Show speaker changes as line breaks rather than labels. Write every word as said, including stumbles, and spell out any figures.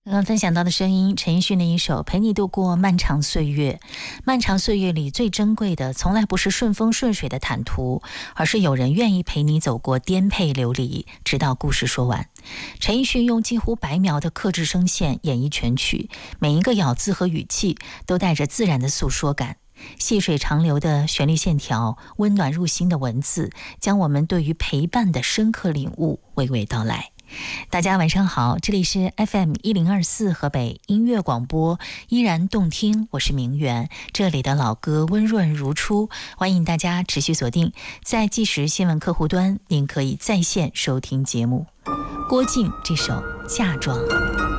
刚刚分享到的声音，陈奕迅的一首《陪你度过漫长岁月》。漫长岁月里最珍贵的，从来不是顺风顺水的坦途，而是有人愿意陪你走过颠沛流离，直到故事说完。陈奕迅用几乎白描的克制声线演绎全曲，每一个咬字和语气都带着自然的诉说感。细水长流的旋律线条，温暖入心的文字，将我们对于陪伴的深刻领悟娓娓道来。大家晚上好，这里是 F M 一零二四河北音乐广播，依然动听，我是明媛，这里的老歌温润如初，欢迎大家持续锁定在即时新闻客户端，您可以在线收听节目。郭靖这首《嫁妆》。